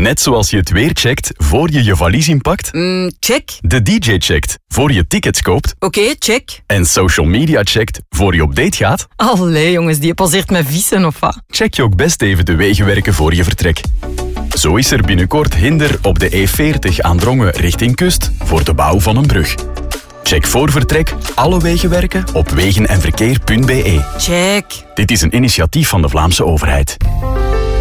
Net zoals je het weer checkt voor je valies inpakt. Check. De DJ checkt voor je tickets koopt. Oké, check. En social media checkt voor je op date gaat. Allee jongens, die passeert met vissen of wat? Check je ook best even de wegenwerken voor je vertrek. Zo is er binnenkort hinder op de E40 aan Drongen richting kust voor de bouw van een brug. Check voor vertrek alle wegenwerken op wegenenverkeer.be. Check. Dit is een initiatief van de Vlaamse overheid.